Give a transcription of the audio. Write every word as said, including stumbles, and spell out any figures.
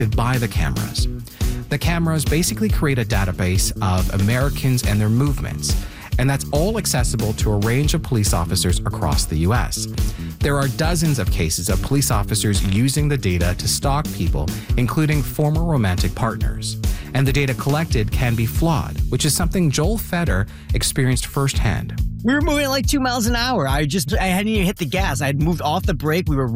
by the cameras. The cameras basically create a database of Americans and their movements, and that's all accessible to a range of police officers across the U S. There are dozens of cases of police officers using the data to stalk people, including former romantic partners. And the data collected can be flawed, which is something Joel Feder experienced firsthand. We were moving at like two miles an hour. I just, I hadn't even hit the gas. I had moved off the brake. We were